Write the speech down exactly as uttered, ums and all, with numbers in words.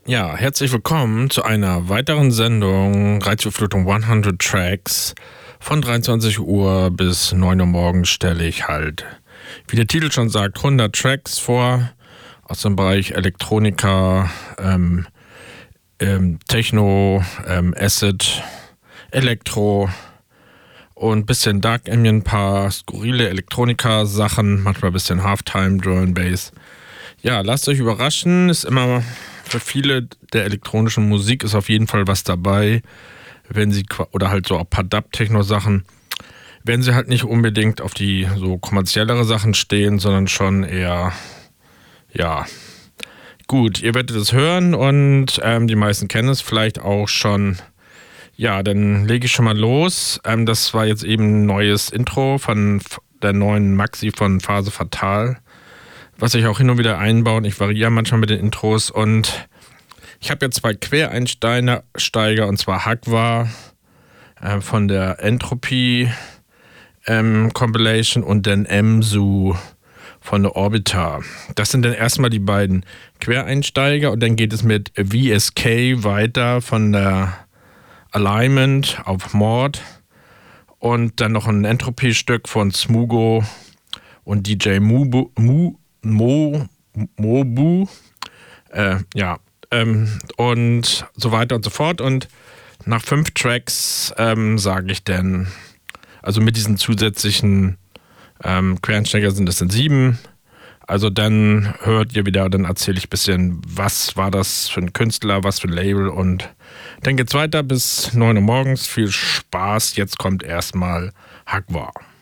Ja, herzlich willkommen zu einer weiteren Sendung Reizüberflutung hundert Tracks. Von dreiundzwanzig Uhr bis neun Uhr morgens stelle ich halt, wie der Titel schon sagt, hundert Tracks vor aus dem Bereich Elektronika, ähm, ähm, Techno, ähm, Acid, Elektro und ein bisschen Dark Ambient, ein paar skurrile Elektronika-Sachen, manchmal ein bisschen Halftime, Drum and Bass. Ja, lasst euch überraschen, ist immer für viele der elektronischen Musik ist auf jeden Fall was dabei, wenn sie, oder halt so ein paar Dub-Techno-Sachen, wenn sie halt nicht unbedingt auf die so kommerziellere Sachen stehen, sondern schon eher, ja, gut, ihr werdet es hören und ähm, die meisten kennen es vielleicht auch schon. Ja, dann lege ich schon mal los. Ähm, das war jetzt eben ein neues Intro von der neuen Maxi von Phase Fatal, was ich auch hin und wieder einbaue. Ich variiere manchmal mit den Intros und ich habe jetzt zwei Quereinsteiger, und zwar Hagwa äh, von der Entropy ähm, Compilation und dann Emsu von der Orbiter. Das sind dann erstmal die beiden Quereinsteiger und dann geht es mit V S K weiter von der Alignment auf Mord und dann noch ein Entropy-Stück von Smugo und D J Mubu, Mu, Mo, Mobu. Äh, ja, ähm, und so weiter und so fort. Und nach fünf Tracks ähm, sage ich dann, also mit diesen zusätzlichen ähm, Quereinsteiger sind es dann sieben. Also dann hört ihr wieder, dann erzähle ich ein bisschen, was war das für ein Künstler, was für ein Label und dann geht's weiter bis neun Uhr morgens. Viel Spaß, jetzt kommt erstmal Hagwa.